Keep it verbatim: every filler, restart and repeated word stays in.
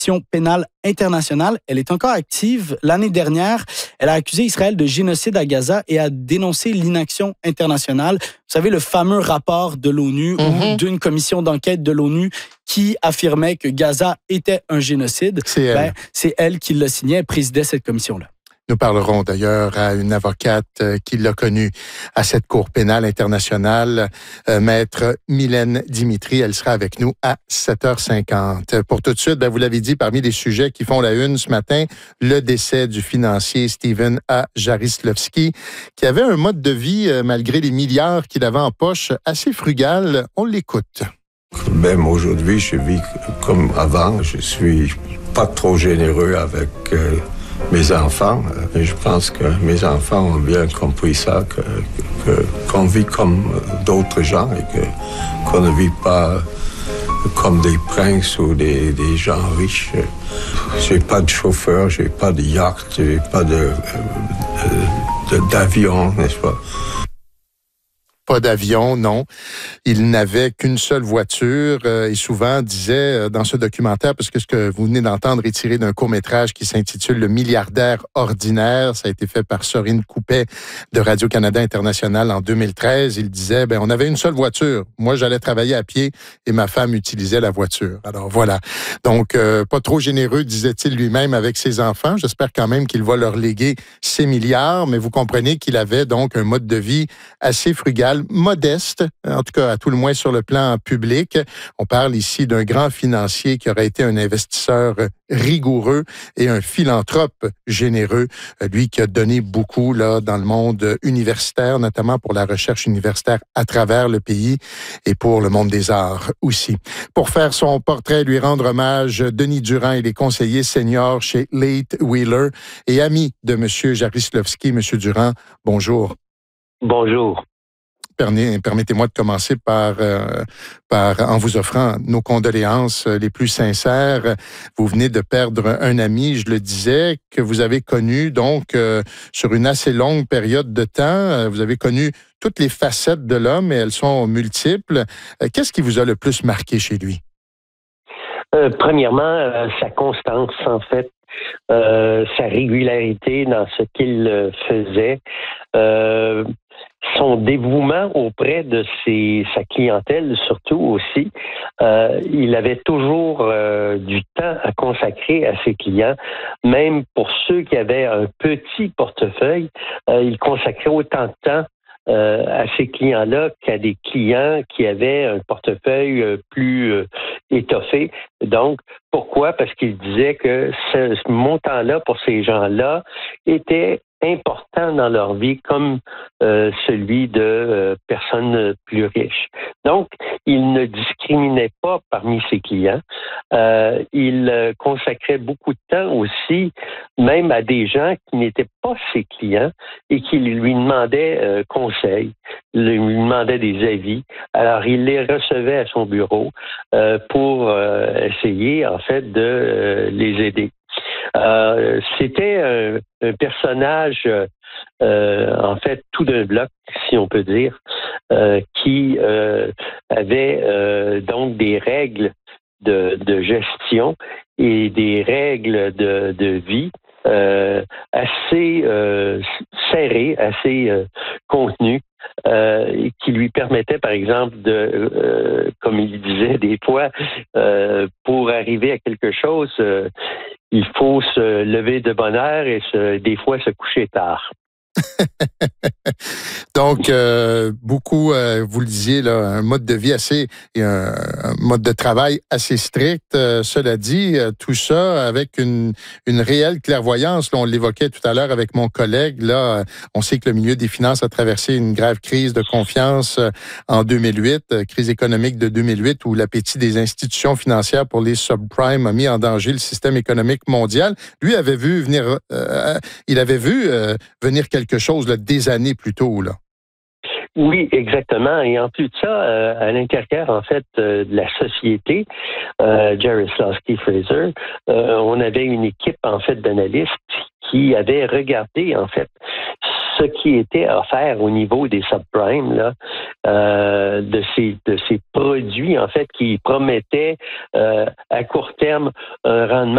pénale internationale. Elle est encore active. L'année dernière, elle a accusé Israël de génocide à Gaza et a dénoncé l'inaction internationale. Vous savez, le fameux rapport de l'ONU mm-hmm. ou d'une commission d'enquête de l'ONU qui affirmait que Gaza était un génocide. C'est elle. Ben, c'est elle qui l'a signé. Elle présidait cette commission-là. Nous parlerons d'ailleurs à une avocate qui l'a connue à cette Cour pénale internationale, euh, maître Mylène Dimitri. Elle sera avec nous à sept heures cinquante. Pour tout de suite, ben, vous l'avez dit, parmi les sujets qui font la une ce matin, le décès du financier Steven A. Jaroslavsky, qui avait un mode de vie, euh, malgré les milliards qu'il avait en poche, assez frugal. On l'écoute. Même aujourd'hui, je vis comme avant. Je suis pas trop généreux avec... Euh mes enfants, et je pense que mes enfants ont bien compris ça, que, que, qu'on vit comme d'autres gens et que, qu'on ne vit pas comme des princes ou des, des gens riches. J'ai pas de chauffeur, j'ai pas de yacht, j'ai pas de, de, de d'avion, n'est-ce pas? Pas d'avion, non. Il n'avait qu'une seule voiture euh, et souvent disait euh, dans ce documentaire, parce que ce que vous venez d'entendre est tiré d'un court-métrage qui s'intitule « Le milliardaire ordinaire ». Ça a été fait par Sorine Coupet de Radio-Canada International en deux mille treize. Il disait, ben on avait une seule voiture. Moi, j'allais travailler à pied et ma femme utilisait la voiture. Alors voilà. Donc, euh, pas trop généreux, disait-il lui-même, avec ses enfants. J'espère quand même qu'il va leur léguer ses milliards, mais vous comprenez qu'il avait donc un mode de vie assez frugal, modeste, en tout cas à tout le moins sur le plan public. On parle ici d'un grand financier qui aurait été un investisseur rigoureux et un philanthrope généreux, lui qui a donné beaucoup là dans le monde universitaire, notamment pour la recherche universitaire à travers le pays et pour le monde des arts aussi. Pour faire son portrait, lui rendre hommage, Denis Durand, il est conseiller senior chez Leith Wheeler et ami de M. Jaroslavsky. Monsieur Durand, bonjour. Bonjour. Permettez-moi de commencer par, euh, par en vous offrant nos condoléances les plus sincères. Vous venez de perdre un ami, je le disais, que vous avez connu donc euh, sur une assez longue période de temps. Vous avez connu toutes les facettes de l'homme et elles sont multiples. Qu'est-ce qui vous a le plus marqué chez lui? Euh, premièrement, euh, sa constance, en fait. Euh, sa régularité dans ce qu'il euh, faisait. Euh, son dévouement auprès de ses, sa clientèle, surtout aussi. Euh, il avait toujours euh, du temps à consacrer à ses clients. Même pour ceux qui avaient un petit portefeuille, euh, il consacrait autant de temps Euh, à ces clients-là qu'à des clients qui avaient un portefeuille euh, plus euh, étoffé. Donc, pourquoi? Parce qu'il disait que ce, ce montant-là, pour ces gens-là, était important dans leur vie comme euh, celui de euh, personnes plus riches. Donc, il ne discriminait pas parmi ses clients. Euh, il euh, consacrait beaucoup de temps aussi, même à des gens qui n'étaient pas ses clients et qui lui demandaient euh, conseil, lui demandaient des avis. Alors, il les recevait à son bureau euh, pour euh, essayer, en fait, de euh, les aider. Euh, c'était un, un personnage, euh, en fait, tout d'un bloc, si on peut dire, euh, qui euh, avait euh, donc des règles de, de gestion et des règles de, de vie euh, assez euh, serrées, assez euh, contenues. Euh, qui lui permettait, par exemple, de, euh, comme il disait des fois, euh, pour arriver à quelque chose, euh, il faut se lever de bonne heure et se, des fois se coucher tard. Donc, euh, beaucoup, euh, vous le disiez, là, un mode de vie assez, et un, un mode de travail assez strict. Euh, cela dit, euh, tout ça avec une, une réelle clairvoyance. Là, on l'évoquait tout à l'heure avec mon collègue. Là, on sait que le milieu des finances a traversé une grave crise de confiance euh, en deux mille huit, euh, crise économique de deux mille huit, où l'appétit des institutions financières pour les subprimes a mis en danger le système économique mondial. Lui avait vu venir, euh, il avait vu euh, venir quelque chose là, des années plus tôt, là. Oui, exactement. Et en plus de ça, euh, à l'intérieur, en fait, euh, de la société, euh, Jaroslavsky Fraser, euh, on avait une équipe, en fait, d'analystes qui avait regardé, en fait, ce qui était offert au niveau des subprimes, là, euh, de ces de ces produits, en fait, qui promettaient euh, à court terme un rendement